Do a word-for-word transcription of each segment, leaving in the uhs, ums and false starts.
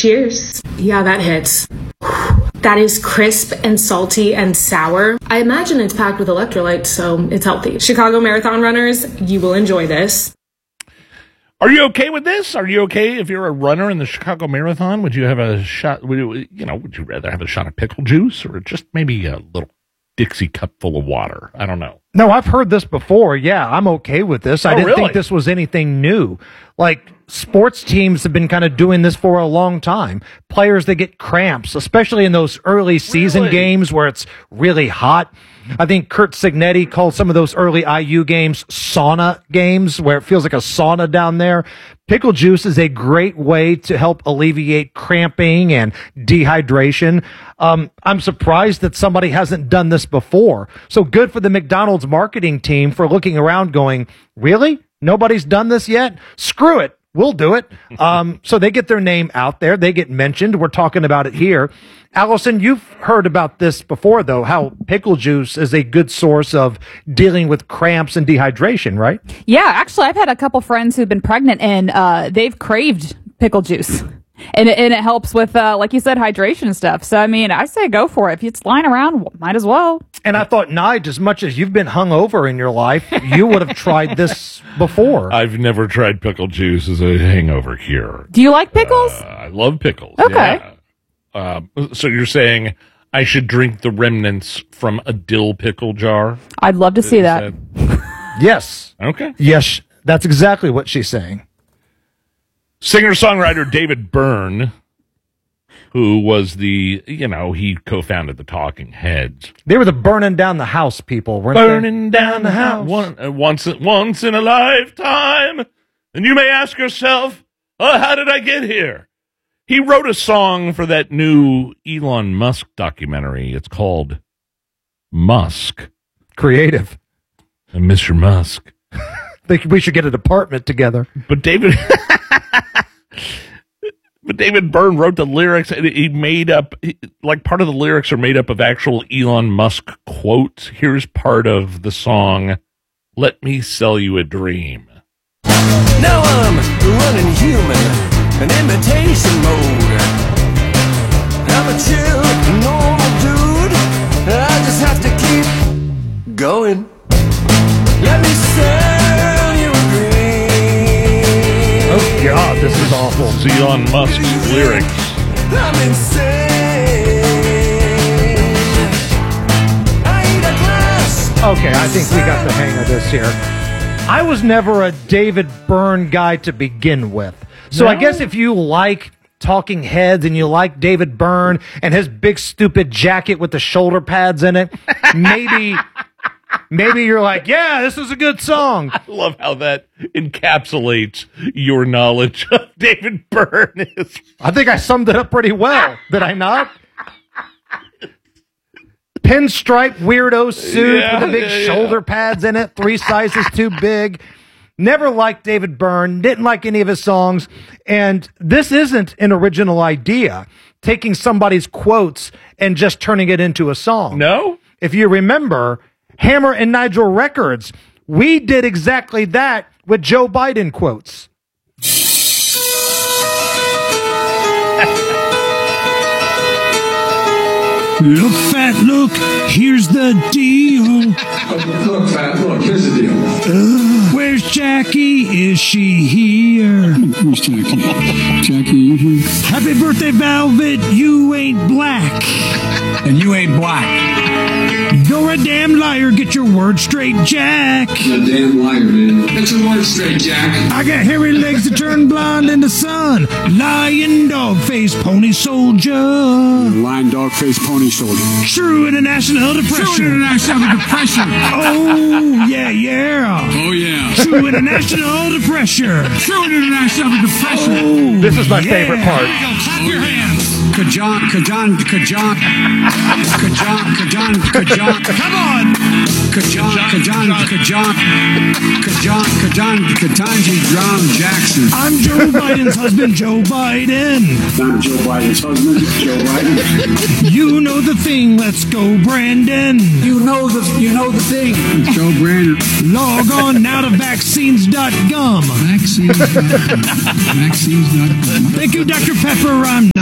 Cheers. Yeah, that hits. That is crisp and salty and sour. I imagine it's packed with electrolytes, so it's healthy. Chicago Marathon runners, you will enjoy this. Are you okay with this? Are you okay if you're a runner in the Chicago Marathon? Would you have a shot? Would you, you know, would you rather have a shot of pickle juice or just maybe a little Dixie cup full of water? I don't know. No, I've heard this before. Yeah, I'm okay with this. I Oh, didn't really? think this was anything new. Like, sports teams have been kind of doing this for a long time. Players that get cramps, especially in those early season Really? games where it's really hot. I think Kurt Signetti called some of those early I U games sauna games where it feels like a sauna down there. Pickle juice is a great way to help alleviate cramping and dehydration. Um, I'm surprised that somebody hasn't done this before. So good for the McDonald's marketing team for looking around going, really? Nobody's done this yet? Screw it. We'll do it. Um, so they get their name out there. They get mentioned. We're talking about it here. Allison, you've heard about this before, though, how pickle juice is a good source of dealing with cramps and dehydration, right? Yeah, actually, I've had a couple friends who've been pregnant, and uh, they've craved pickle juice. And it, and it helps with, uh, like you said, hydration and stuff. So, I mean, I say go for it. If it's lying around, might as well. And I thought, Nige, as much as you've been hungover in your life, you would have tried this before. I've never tried pickle juice as a hangover cure. Do you like pickles? Uh, I love pickles. Okay. Yeah. Uh, so you're saying I should drink the remnants from a dill pickle jar? I'd love to see Is that. Yes. Okay. Yes, that's exactly what she's saying. Singer-songwriter David Byrne, who was the, you know, he co-founded the Talking Heads. They were the burning down the house people, weren't Burning they? down the house. One, uh, once, once in a lifetime. And you may ask yourself, oh, how did I get here? He wrote a song for that new Elon Musk documentary. It's called Musk. Creative. And Mister Musk. Think we should get an apartment together. But David... But David Byrne wrote the lyrics, and he made up, like, part of the lyrics are made up of actual Elon Musk quotes. Here's part of the song, Let Me Sell You a Dream. Now I'm running human, an imitation mode. I'm a chill, normal dude. I just have to keep going. Let me sell you a dream. Oh, God, this is awful. This is Elon Musk's lyrics. I'm insane. I eat a glass. Okay, I think we got the hang of this here. I was never a David Byrne guy to begin with. So No? I guess if you like Talking Heads and you like David Byrne and his big stupid jacket with the shoulder pads in it, maybe maybe you're like, yeah, this is a good song. I love how that encapsulates your knowledge of David Byrne. I think I summed it up pretty well. Did I not? Pinstripe weirdo suit Yeah, with the big yeah, yeah. shoulder pads in it, three sizes too big. Never liked David Byrne, didn't like any of his songs. And this isn't an original idea, taking somebody's quotes and just turning it into a song. No? If you remember, Hammer and Nigel Records, we did exactly that with Joe Biden quotes. Look, fat, look, here's the deal. Look, fat, look, here's the deal. Uh, where's Jackie? Is she here? Where's Jackie? Jackie, you here? Happy birthday, Velvet. You ain't black. And you ain't black. You're a damn liar. Get your word straight, Jack. You're a damn liar, man. Get your word straight, Jack. I got hairy legs that turn blonde in the sun. Lion, dog face, pony soldier. Lion, dog face, pony soldier. True international depression. True international depression. Oh, yeah, yeah. Oh, yeah. True international depression. True international depression. Oh, This is my yeah. favorite part. Here you go. Clap your hands. Kajan, Kajan, Kajan, Kajan, Kajan, Kajan. Come on. Kajan, Kajan, Kajan, Kajan, Kajan, Katanji Drum Jackson. I'm Joe Biden's husband, Joe Biden. I'm Joe Biden's husband, Joe Biden. You know the thing. Let's go, Brandon. You know the, you know the thing. Joe Brandon. Log on now to vaccines dot com. Vaccines. Vaccines. Thank you, Doctor Pepper. I'm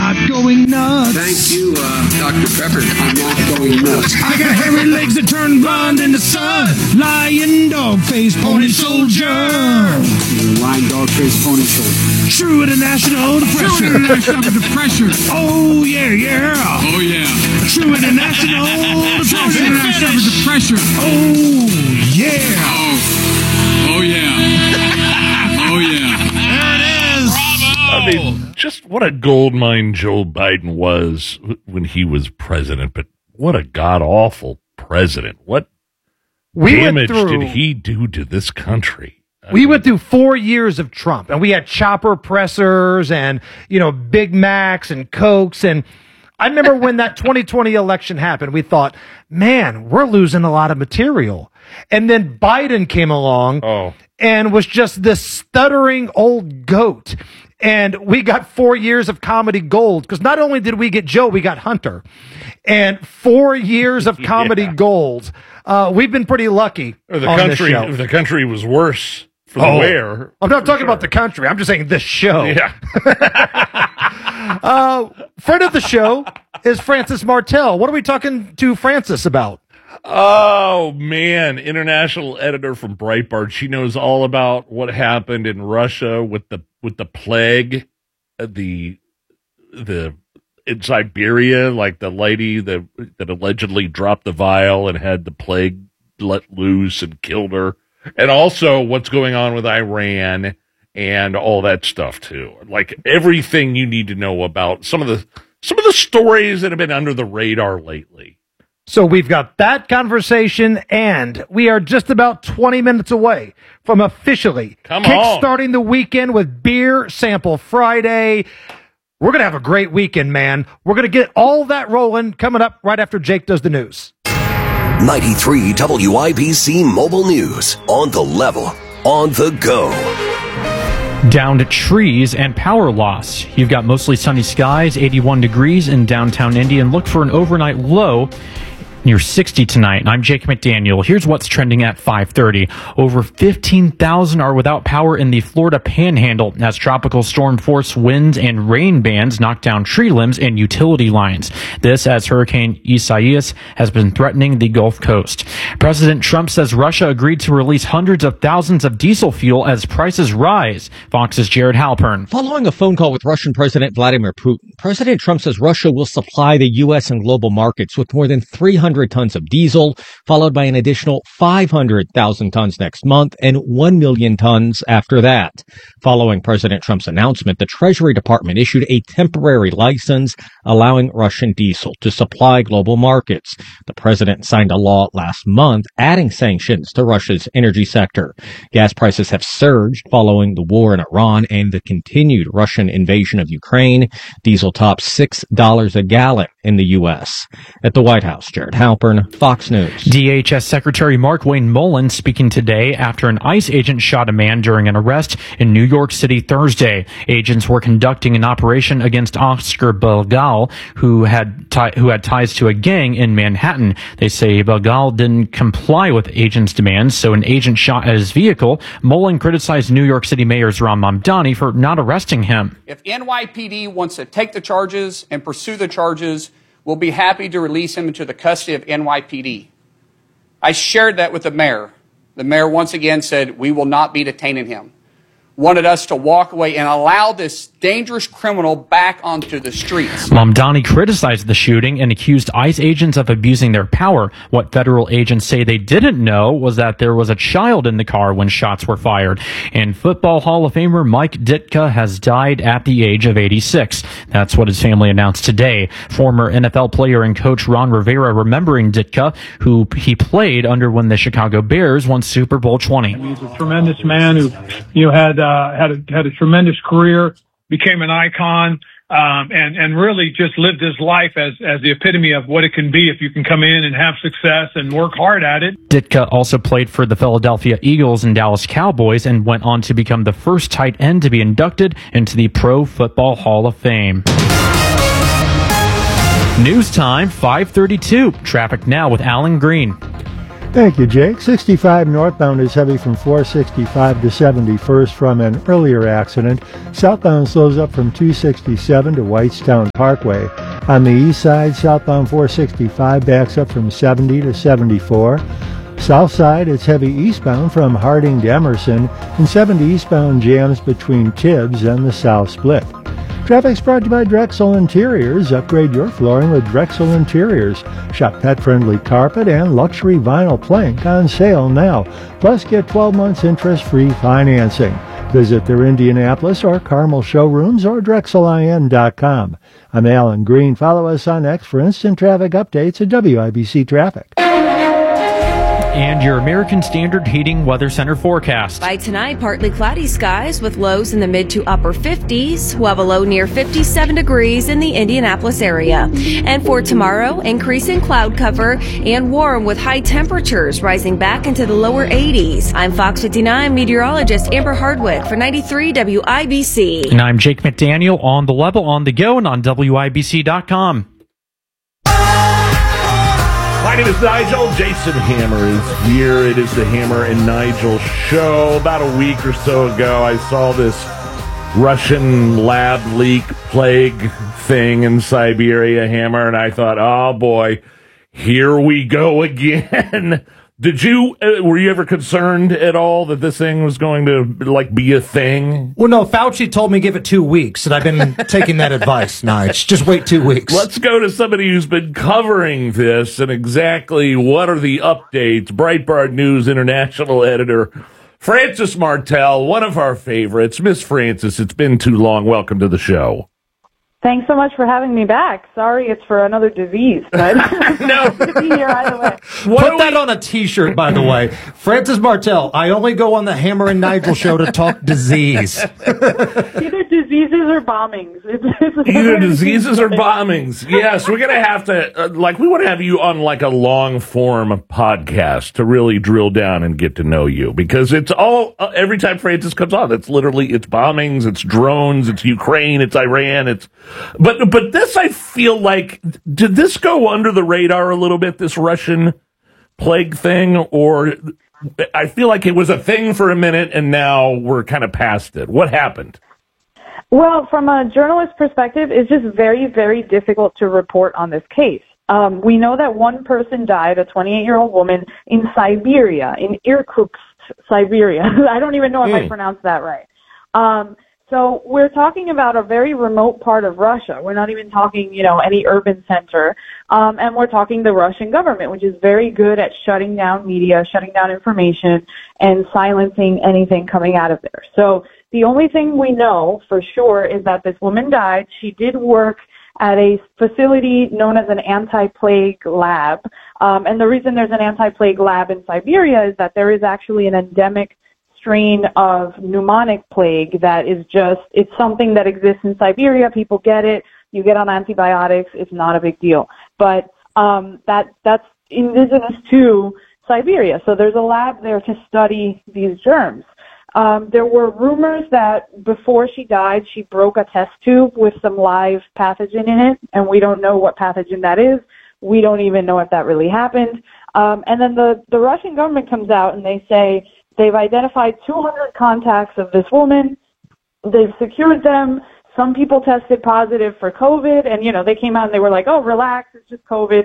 going nuts. Thank you, uh, Doctor Pepper. I'm not going nuts. I got hairy legs that turn blonde in the sun. Lion, dog face, pony soldier. Lion, dog face, pony soldier. True international, the pressure. True international, the pressure. Oh, yeah, yeah. Oh, yeah. True international, the True pressure. international, the pressure. Oh, yeah. Oh, oh yeah. Oh, yeah. There it is. I mean, just what a gold mine Joe Biden was when he was president, but what a god-awful president. What We went damage through- did he do to this country? I We mean, went through four years of Trump, and we had chopper pressers and, you know, Big Macs and Cokes. And I remember when that twenty twenty election happened, we thought, man, we're losing a lot of material. And then Biden came along Oh. and was just this stuttering old goat. And we got four years of comedy gold, because not only did we get Joe, we got Hunter. And four years of comedy Yeah. gold. Uh, we've been pretty lucky Or the on this country, show. if the country was worse for the Oh. wear. I'm not talking about the country. I'm just saying this show. Yeah. Uh, friend of the show is Francis Martell. What are we talking to Francis about? Oh man, international editor from Breitbart. She knows all about what happened in Russia with the with the plague, uh, the the in Siberia, like the lady that that allegedly dropped the vial and had the plague let loose and killed her, and also what's going on with Iran and all that stuff too. Like everything you need to know about some of the some of the stories that have been under the radar lately. So we've got that conversation, and we are just about twenty minutes away from officially Come on. kickstarting the weekend with Beer Sample Friday. We're going to have a great weekend, man. We're going to get all that rolling coming up right after Jake does the news. ninety-three W I B C Mobile News. On the level. On the go. Downed trees and power loss. You've got mostly sunny skies, eighty-one degrees in downtown Indy, and look for an overnight low near sixty tonight. I'm Jake McDaniel. Here's what's trending at five thirty. Over fifteen thousand are without power in the Florida Panhandle as tropical storm force winds and rain bands knock down tree limbs and utility lines. This as Hurricane Isaias has been threatening the Gulf Coast. President Trump says Russia agreed to release hundreds of thousands of diesel fuel as prices rise. Fox's Jared Halpern. Following a phone call with Russian President Vladimir Putin, President Trump says Russia will supply the U S and global markets with more than three hundred tons of diesel, followed by an additional five hundred thousand tons next month and one million tons after that. Following President Trump's announcement, the Treasury Department issued a temporary license allowing Russian diesel to supply global markets. The president signed a law last month adding sanctions to Russia's energy sector. Gas prices have surged following the war in Iran and the continued Russian invasion of Ukraine. Diesel tops six dollars a gallon in the U S. At the White House, Jared Halpern, Fox News. D H S Secretary Mark Wayne Mullen speaking today after an ICE agent shot a man during an arrest in New York City Thursday. Agents were conducting an operation against Oscar Belgal, who had ti- who had ties to a gang in Manhattan. They say Belgal didn't comply with agents' demands, so an agent shot at his vehicle. Mullen criticized New York City Mayor Ram Mamdani for not arresting him. If N Y P D wants to take the charges and pursue the charges, we'll be happy to release him into the custody of N Y P D. I shared that with the mayor. The mayor once again said, we will not be detaining him. Wanted us to walk away and allow this dangerous criminal back onto the streets. Mamdani criticized the shooting and accused ICE agents of abusing their power. What federal agents say they didn't know was that there was a child in the car when shots were fired. And Football Hall of Famer Mike Ditka has died at the age of eighty-six. That's what his family announced today. Former N F L player and coach Ron Rivera remembering Ditka, who he played under when the Chicago Bears won Super Bowl twenty. He's a tremendous man who, you know, had uh, had a, had a tremendous career, became an icon, um, and and really just lived his life as as the epitome of what it can be if you can come in and have success and work hard at it. Ditka also played for the Philadelphia Eagles and Dallas Cowboys and went on to become the first tight end to be inducted into the Pro Football Hall of Fame. News time, five thirty-two. Traffic now with Alan Green. Thank you, Jake. sixty-five northbound is heavy from four sixty-five to seventy-first from an earlier accident. Southbound slows up from two sixty-seven to Whitestown Parkway. On the east side, southbound four sixty-five backs up from seventy to seventy-four. South side, it's heavy eastbound from Harding to Emerson, and seventy eastbound jams between Tibbs and the South Split. Traffic's brought to you by Drexel Interiors. Upgrade your flooring with Drexel Interiors. Shop pet-friendly carpet and luxury vinyl plank on sale now. Plus, get twelve months interest-free financing. Visit their Indianapolis or Carmel showrooms or drexel I N dot com. I'm Alan Green. Follow us on X for instant traffic updates at W I B C Traffic. And your American Standard Heating Weather Center forecast. By tonight, partly cloudy skies with lows in the mid to upper fifties. We'll have a low near fifty-seven degrees in the Indianapolis area. And for tomorrow, increasing cloud cover and warm with high temperatures rising back into the lower eighties. I'm Fox fifty-nine meteorologist Amber Hardwick for ninety-three W I B C. And I'm Jake McDaniel on the level, on the go, and on W I B C dot com. My name is Nigel. Jason Hammer is here. It is the Hammer and Nigel show. About a week or so ago, I saw this Russian lab leak plague thing in Siberia, Hammer, and I thought, oh boy, here we go again. Did you, uh, were you ever concerned at all that this thing was going to, like, be a thing? Well, no, Fauci told me give it two weeks, and I've been taking that advice, Nige. Just wait two weeks. Let's go to somebody who's been covering this and exactly what are the updates. Breitbart News International Editor Frances Martel, one of our favorites. Miss Frances, it's been too long. Welcome to the show. Thanks so much for having me back. Sorry it's for another disease, but no. good to be here either way. Put that on a T-shirt, by the way. Frances Martel, I only go on the Hammer and Nigel show to talk disease. Either diseases or bombings. It's, it's Either diseases or bombings. Yes, we're going to have to, uh, like, we want to have you on, like, a long-form podcast to really drill down and get to know you. Because it's all, uh, every time Frances comes on, it's literally, it's bombings, it's drones, it's Ukraine, it's Iran, it's... But but this, I feel like, did this go under the radar a little bit, this Russian plague thing? Or I feel like it was a thing for a minute and now we're kind of past it. What happened? Well, from a journalist perspective, it's just very, very difficult to report on this case. Um, we know that one person died, a twenty-eight-year-old woman, in Siberia, in Irkutsk, Siberia. I don't even know if mm. I pronounced that right. Um So we're talking about a very remote part of Russia. We're not even talking, you know, any urban center. Um, and we're talking the Russian government, which is very good at shutting down media, shutting down information, and silencing anything coming out of there. So the only thing we know for sure is that this woman died. She did work at a facility known as an anti-plague lab. Um, and the reason there's an anti-plague lab in Siberia is that there is actually an endemic strain of pneumonic plague that is just, it's something that exists in Siberia. People get it. You get on antibiotics. It's not a big deal. But um, that that's indigenous to Siberia. So there's a lab there to study these germs. Um, there were rumors that before she died, she broke a test tube with some live pathogen in it, and we don't know what pathogen that is. We don't even know if that really happened. Um, and then the, the Russian government comes out and they say, they've identified two hundred contacts of this woman. They've secured them. Some people tested positive for COVID, and, you know, they came out and they were like, oh, relax, it's just COVID.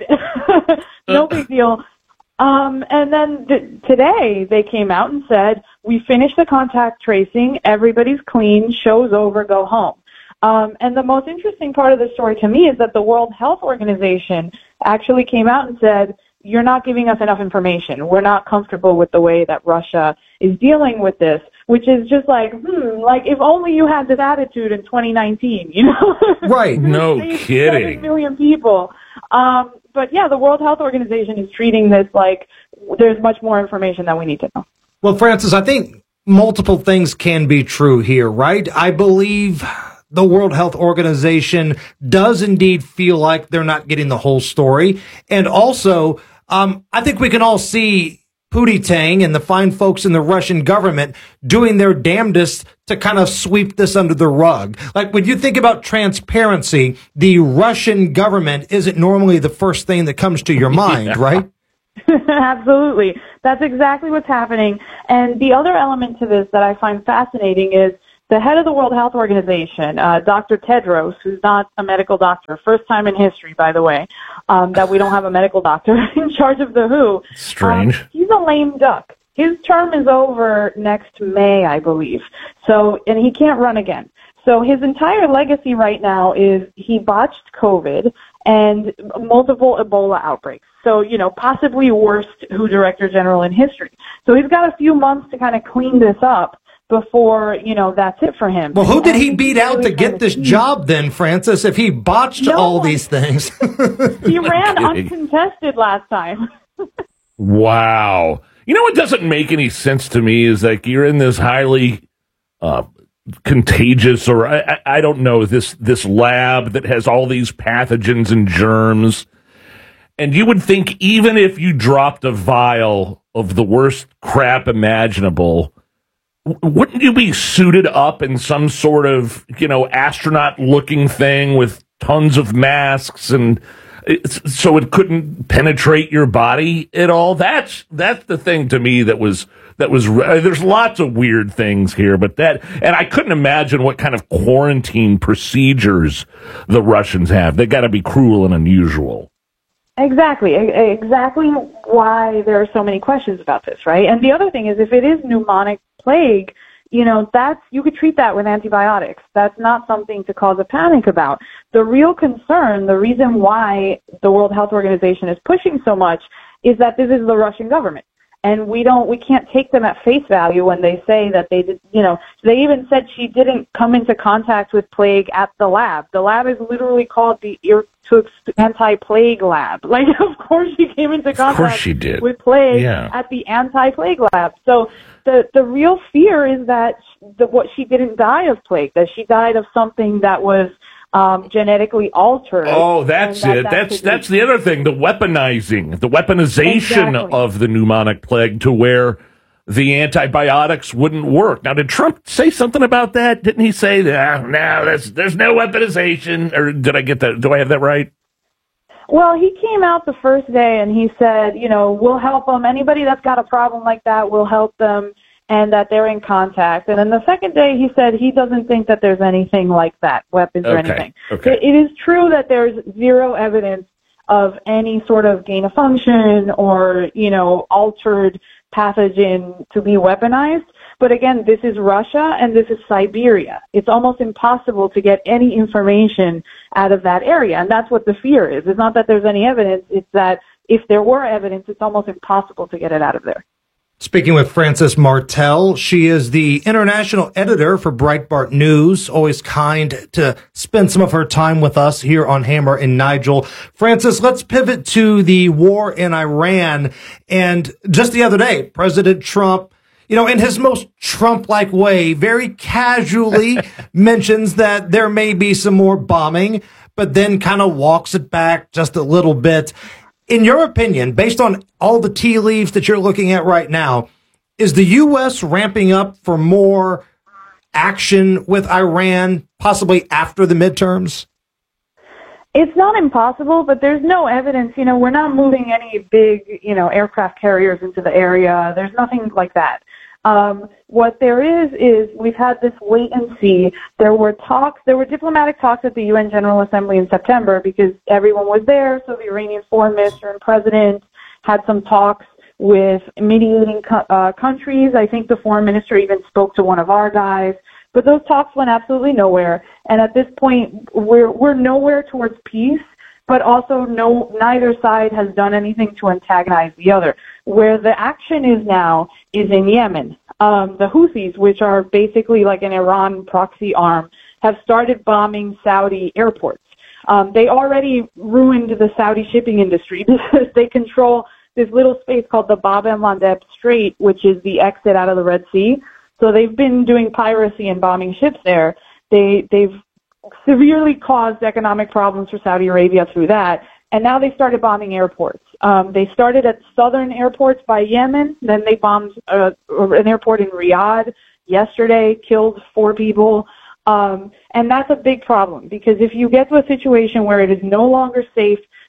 No big deal. Um, and then th- today they came out and said, we finished the contact tracing. Everybody's clean. Show's over. Go home. Um, and the most interesting part of the story to me is that the World Health Organization actually came out and said, you're not giving us enough information. We're not comfortable with the way that Russia is dealing with this, which is just like, hmm, like if only you had this attitude in twenty nineteen, you know? Right. No kidding. seven million people. Um, but yeah, the World Health Organization is treating this like there's much more information that we need to know. Well, Frances, I think multiple things can be true here, right? I believe the World Health Organization does indeed feel like they're not getting the whole story. And also, Um, I think we can all see Putin and the fine folks in the Russian government doing their damnedest to kind of sweep this under the rug. Like when you think about transparency, the Russian government isn't normally the first thing that comes to your mind, yeah. right? Absolutely. That's exactly what's happening. And the other element to this that I find fascinating is the head of the World Health Organization, uh, Doctor Tedros, who's not a medical doctor, first time in history, by the way, um, that we don't have a medical doctor in charge of the W H O. Strange. Um, he's a lame duck. His term is over next May, I believe. So, and he can't run again. So his entire legacy right now is he botched COVID and multiple Ebola outbreaks. So, you know, possibly worst W H O Director General in history. So he's got a few months to kind of clean this up before, you know, that's it for him. Well, who did and he beat out to get this job then, Francis, if he botched no all one. these things? He ran uncontested last time. Wow. You know what doesn't make any sense to me is like you're in this highly uh, contagious, or I, I don't know, this this lab that has all these pathogens and germs, and you would think even if you dropped a vial of the worst crap imaginable, wouldn't you be suited up in some sort of, you know, astronaut-looking thing with tons of masks and it's, so it couldn't penetrate your body at all? That's that's the thing to me that was that was. There's lots of weird things here, but that, and I couldn't imagine what kind of quarantine procedures the Russians have. They got to be cruel and unusual. Exactly, exactly why there are so many questions about this, right? And the other thing is, if it is pneumonic plague, you know, that's, you could treat that with antibiotics. That's not something to cause a panic about. The real concern, the reason why the World Health Organization is pushing so much is that this is the Russian government. And we don't, we can't take them at face value when they say that they did, you know, they even said she didn't come into contact with plague at the lab. The lab is literally called the Irkutsk Anti-Plague Lab. Like, of course she came into contact Of course she did. with plague Yeah. at the Anti-Plague Lab. So the, the real fear is that the, what she didn't die of plague, that she died of something that was Um, genetically altered. Oh, that's that it. that That's could be- that's the other thing. The weaponizing, the weaponization Exactly. of the pneumonic plague to where the antibiotics wouldn't work. Now, did Trump say something about that? Didn't he say that? No, there's there's no weaponization. Or did I get that? Do I have that right? Well, he came out the first day and he said, you know, we'll help them. Anybody that's got a problem like that, we'll help them, and that they're in contact. And then the second day he said he doesn't think that there's anything like that, weapons or Okay, anything. okay. It, it is true that there's zero evidence of any sort of gain of function or, you know, altered pathogen to be weaponized. But again, this is Russia and this is Siberia. It's almost impossible to get any information out of that area. And that's what the fear is. It's not that there's any evidence. It's that if there were evidence, it's almost impossible to get it out of there. Speaking with Frances Martel, she is the international editor for Breitbart News, always kind to spend some of her time with us here on Hammer and Nigel. Frances, let's pivot to the war in Iran. And just the other day, President Trump, you know, in his most Trump-like way, very casually mentions that there may be some more bombing, but then kind of walks it back just a little bit. In your opinion, based on all the tea leaves that you're looking at right now, is the U S ramping up for more action with Iran, possibly after the midterms? It's not impossible, but there's no evidence. You know, we're not moving any big, you know, aircraft carriers into the area. There's nothing like that. Um, what there is, is we've had this wait and see. There were talks, there were diplomatic talks at the U N General Assembly in September because everyone was there. So the Iranian foreign minister and president had some talks with mediating co- uh, countries. I think the foreign minister even spoke to one of our guys. But those talks went absolutely nowhere. And at this point, we're we're nowhere towards peace. But also, no, neither side has done anything to antagonize the other. Where the action is now is in Yemen. Um, the Houthis, which are basically like an Iran proxy arm, have started bombing Saudi airports. Um, they already ruined the Saudi shipping industry because they control this little space called the Bab el-Mandeb Strait, which is the exit out of the Red Sea. So they've been doing piracy and bombing ships there. They, they've severely caused economic problems for Saudi Arabia through that. And now they started bombing airports. Um, they started at southern airports by Yemen. Then they bombed uh, an airport in Riyadh yesterday, killed four people. Um, and that's a big problem because if you get to a situation where it is no longer safe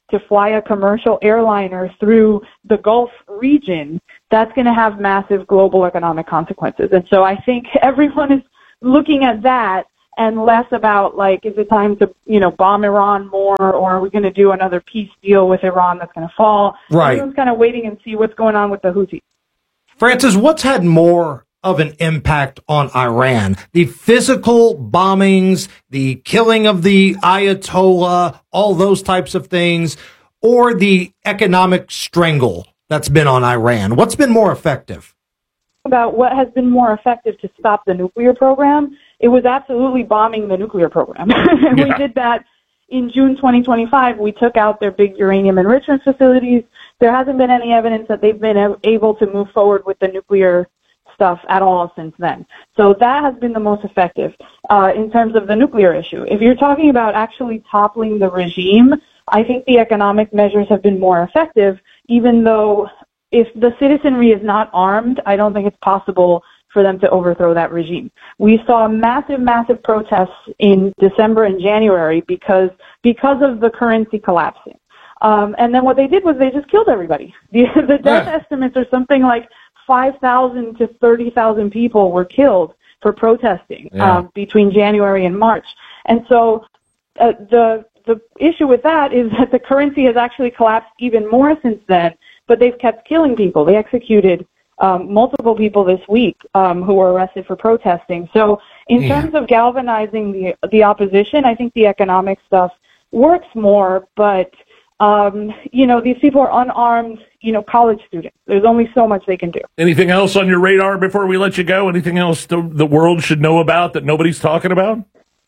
to fly a commercial airliner through the Gulf region, that's going to have massive global economic consequences. And so I think everyone is looking at that and less about, like, is it time to, you know, bomb Iran more, or are we going to do another peace deal with Iran that's going to fall? Right. Everyone's kind of waiting and see what's going on with the Houthis. Francis, what's had more of an impact on Iran? The physical bombings, the killing of the Ayatollah, all those types of things, or the economic strangle that's been on Iran? What's been more effective? About what has been more effective to stop the nuclear program, it was absolutely bombing the nuclear program. We Yeah. did that in June twenty twenty-five. We took out their big uranium enrichment facilities. There hasn't been any evidence that they've been a- able to move forward with the nuclear stuff at all since then. So that has been the most effective uh, in terms of the nuclear issue. If you're talking about actually toppling the regime, I think the economic measures have been more effective, even though if the citizenry is not armed, I don't think it's possible for them to overthrow that regime. We saw massive, massive protests in December and January because because of the currency collapsing. Um, and then what they did was they just killed everybody. The, the death Yeah. estimates are something like five thousand to thirty thousand people were killed for protesting Yeah. um, between January and March. And so uh, the the issue with that is that the currency has actually collapsed even more since then, but they've kept killing people. They executed um, multiple people this week um, who were arrested for protesting. So in Yeah. terms of galvanizing the the opposition, I think the economic stuff works more, but um, you know, these people are unarmed, you know, college students. There's only so much they can do. Anything else on your radar before we let you go? Anything else the, the world should know about that nobody's talking about?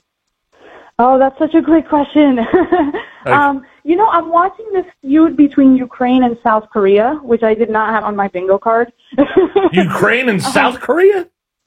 Oh, that's such a great question. um, you know, I'm watching this feud between Ukraine and South Korea, which I did not have on my bingo card. Ukraine and South Korea?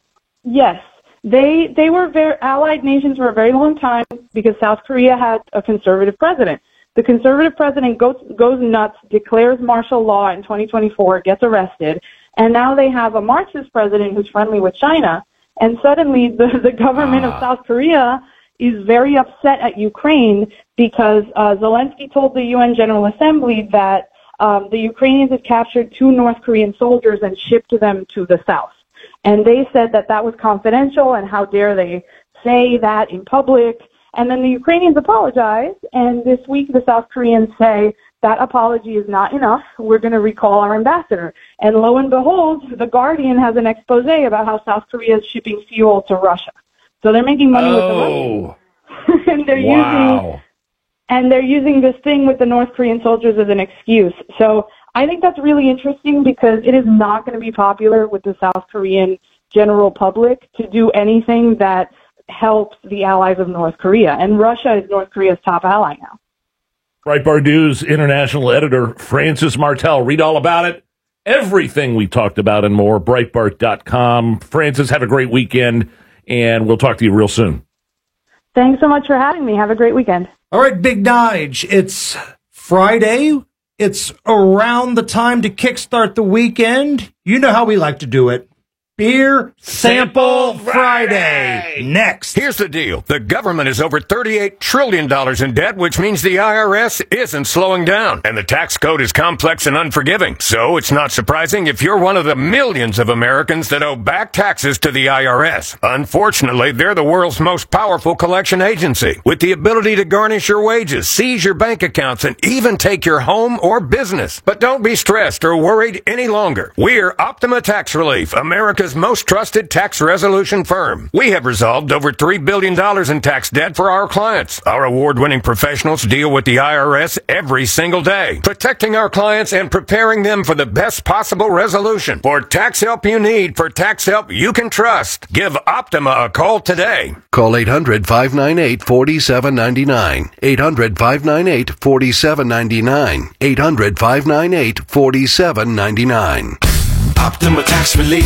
Yes. They they were very allied nations for a very long time because South Korea had a conservative president. The conservative president goes goes nuts, declares martial law in twenty twenty-four, gets arrested, and now they have a Marxist president who's friendly with China. And suddenly the, the government of South Korea is very upset at Ukraine because uh, Zelensky told the U N General Assembly that um, the Ukrainians had captured two North Korean soldiers and shipped them to the South. And they said that that was confidential, and how dare they say that in public. And then the Ukrainians apologized, and this week the South Koreans say that apology is not enough. We're going to recall our ambassador. And lo and behold, The Guardian has an expose about how South Korea is shipping fuel to Russia. So they're making money with the money. and they're Wow. using and they're using this thing with the North Korean soldiers as an excuse. So I think that's really interesting because it is not going to be popular with the South Korean general public to do anything that helps the allies of North Korea. And Russia is North Korea's top ally now. Breitbart News international editor Francis Martel. Read all about it. Everything we talked about and more, Breitbart dot com. Francis, have a great weekend, and we'll talk to you real soon. Thanks so much for having me. Have a great weekend. All right, Big Nige, it's Friday. It's around the time to kickstart the weekend. You know how we like to do it. Beer Sample Friday. Next. Here's the deal. The government is over thirty-eight trillion dollars in debt, which means the I R S isn't slowing down. And the tax code is complex and unforgiving. So it's not surprising if you're one of the millions of Americans that owe back taxes to the I R S. Unfortunately, they're the world's most powerful collection agency, with the ability to garnish your wages, seize your bank accounts, and even take your home or business. But don't be stressed or worried any longer. We're Optima Tax Relief, America's most trusted tax resolution firm. We have resolved over three billion dollars in tax debt for our clients. Our award-winning professionals deal with the I R S every single day, protecting our clients and preparing them for the best possible resolution. For tax help you need, for tax help you can trust, give Optima a call today. Call eight hundred, five nine eight, four seven nine nine. eight hundred, five nine eight, four seven nine nine. eight hundred, five nine eight, four seven nine nine. Optima Tax Relief.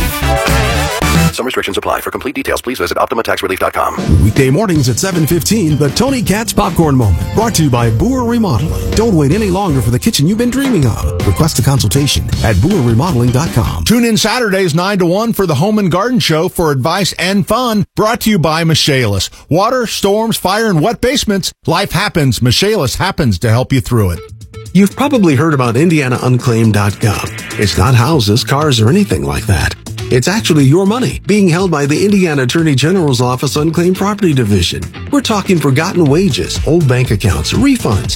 Some restrictions apply. For complete details, please visit Optima Tax Relief dot com. Weekday mornings at seven fifteen, the Tony Katz Popcorn Moment. Brought to you by Boer Remodeling. Don't wait any longer for the kitchen you've been dreaming of. Request a consultation at Boer Remodeling dot com. Tune in Saturdays nine to one for the Home and Garden Show for advice and fun. Brought to you by Michaelis. Water, storms, fire, and wet basements. Life happens. Michaelis happens to help you through it. You've probably heard about Indiana Unclaimed dot gov. It's not houses, cars, or anything like that. It's actually your money being held by the Indiana Attorney General's Office Unclaimed Property Division. We're talking forgotten wages, old bank accounts, refunds,